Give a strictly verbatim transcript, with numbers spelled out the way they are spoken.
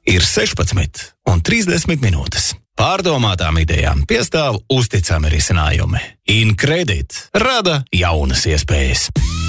Ir sešpadsmit un trīsdesmit minūtes. Pārdomātām idejām piestāv uzticami risinājumi. InCredit rada jaunas iespējas.